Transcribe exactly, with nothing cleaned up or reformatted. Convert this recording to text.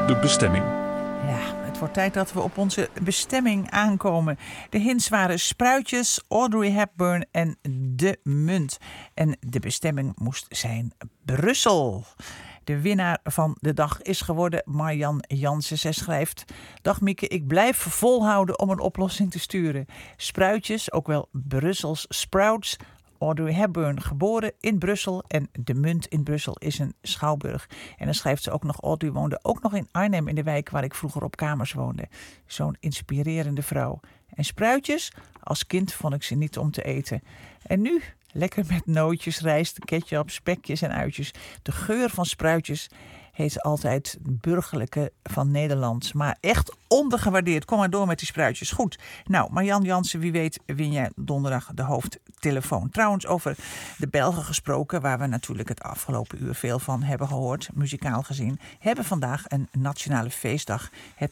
de bestemming. Ja, het wordt tijd dat we op onze bestemming aankomen. De hints waren Spruitjes, Audrey Hepburn en De Munt. En de bestemming moest zijn Brussel. De winnaar van de dag is geworden Marjan Jansen. Zij schrijft: Dag Mieke, ik blijf volhouden om een oplossing te sturen. Spruitjes, ook wel Brussels Sprouts. Audrey Hepburn, geboren in Brussel. En De Munt in Brussel is een schouwburg. En dan schrijft ze ook nog: Audrey woonde ook nog in Arnhem, in de wijk waar ik vroeger op kamers woonde. Zo'n inspirerende vrouw. En spruitjes, als kind vond ik ze niet om te eten. En nu, lekker met nootjes, rijst, ketchup, spekjes en uitjes. De geur van spruitjes heet altijd burgerlijke van Nederland. Maar echt ondergewaardeerd. Kom maar door met die spruitjes. Goed. Nou, Marjan Jansen, wie weet win jij donderdag de hoofdtelefoon. Trouwens, over de Belgen gesproken, waar we natuurlijk het afgelopen uur veel van hebben gehoord, muzikaal gezien, hebben vandaag een nationale feestdag. Het